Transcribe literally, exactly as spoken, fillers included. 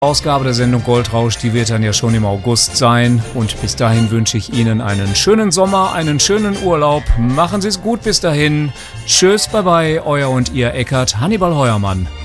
Ausgabe der Sendung Goldrausch, die wird dann ja schon im August sein. Und bis dahin wünsche ich Ihnen einen schönen Sommer, einen schönen Urlaub. Machen Sie es gut bis dahin. Tschüss, bye bye, euer und Ihr Eckart Hannibal Heuermann.